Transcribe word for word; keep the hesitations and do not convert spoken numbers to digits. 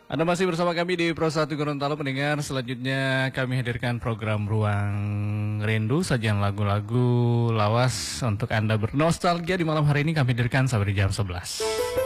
Anda masih bersama kami di Pro satu Gorontalo. Pendengar, selanjutnya kami hadirkan program Ruang Rindu, sajian lagu-lagu lawas untuk Anda bernostalgia. Di malam hari ini kami hadirkan sampai di jam sebelas.